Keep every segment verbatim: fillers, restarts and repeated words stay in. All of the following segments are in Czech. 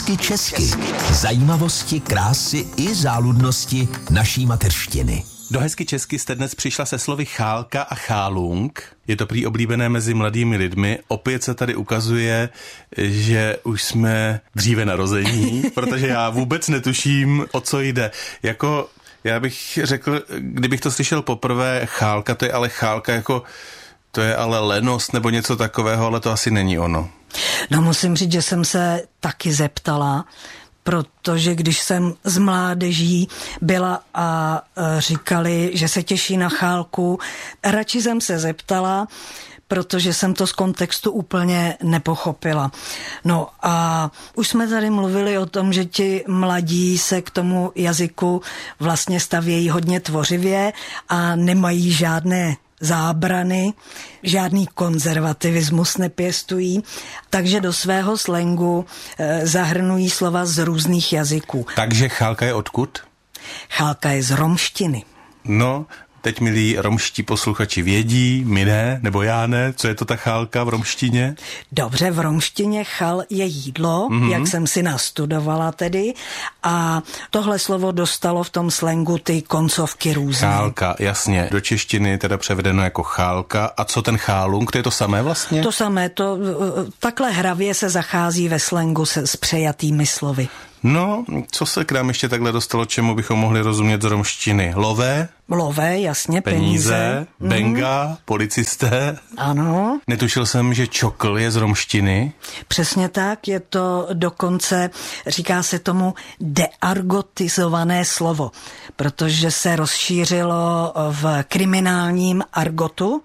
Hezky česky. Zajímavosti, krásy i záludnosti naší mateřštiny. Do Hezky česky jste dnes přišla se slovy chálka a chálung. Je to prý oblíbené mezi mladými lidmi. Opět se tady ukazuje, že už jsme dříve narození, protože já vůbec netuším, o co jde. Jako, já bych řekl, kdybych to slyšel poprvé, chálka, to je ale chálka jako, to je ale lenost nebo něco takového, ale to asi není ono. No musím říct, že jsem se taky zeptala, protože když jsem z mládeží byla a říkali, že se těší na chálku, radši jsem se zeptala, protože jsem to z kontextu úplně nepochopila. No a už jsme tady mluvili o tom, že ti mladí se k tomu jazyku vlastně stavějí hodně tvořivě a nemají žádné zábrany, žádný konzervativismus nepěstují, takže do svého slangu e, zahrnují slova z různých jazyků. Takže chálka je odkud? Chálka je z romštiny. No, teď milí romští posluchači vědí, my ne, nebo já ne, co je to ta chálka v romštině? Dobře, v romštině chal je jídlo, mm-hmm. jak jsem si nastudovala tedy, a tohle slovo dostalo v tom slangu ty koncovky různé. Chálka, jasně, do češtiny teda převedeno jako chálka. A co ten chálung, to je to samé vlastně? To samé, to takhle hravě se zachází ve slangu se, s přejatými slovy. No, co se k nám ještě takhle dostalo, čemu bychom mohli rozumět z romštiny? Lové? Lové, jasně, peníze. peníze. Benga, mm. policisté. Ano. Netušil jsem, že čokl je z romštiny. Přesně tak, je to dokonce, říká se tomu deargotizované slovo, protože se rozšířilo v kriminálním argotu,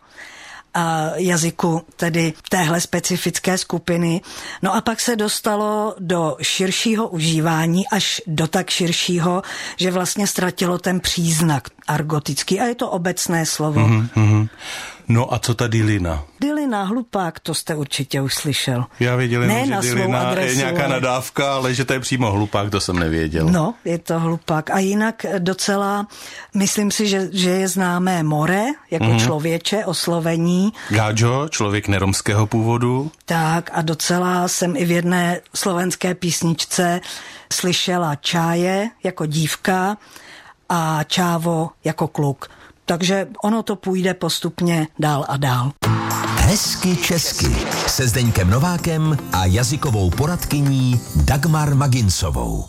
a jazyku tedy téhle specifické skupiny. No a pak se dostalo do širšího užívání, až do tak širšího, že vlastně ztratilo ten příznak argotický. A je to obecné slovo. Mm-hmm. No a co ta dilina? Dilina, hlupák, to jste určitě už slyšel. Já věděl, ne že dilina je nějaká nadávka, ale že to je přímo hlupák, to jsem nevěděl. No, je to hlupák. A jinak docela, myslím si, že, že je známé more, jako mm-hmm. člověče, oslovení. Gáďo, člověk neromského původu. Tak a docela jsem i v jedné slovenské písničce slyšela čáje jako dívka a čávo jako kluk. Takže ono to půjde postupně dál a dál. Hezky česky se Zdeňkem Novákem a jazykovou poradkyní Dagmar Maginsovou.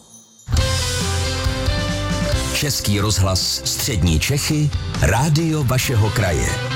Český rozhlas Střední Čechy, rádio vašeho kraje.